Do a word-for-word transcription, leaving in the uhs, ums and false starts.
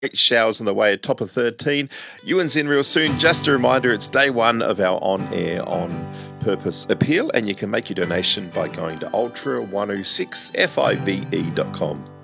Great showers on the way at top of thirteen. Ewan's in real soon. Just a reminder, it's day one of our on-air on purpose appeal, and you can make your donation by going to ultra one oh six five e dot com.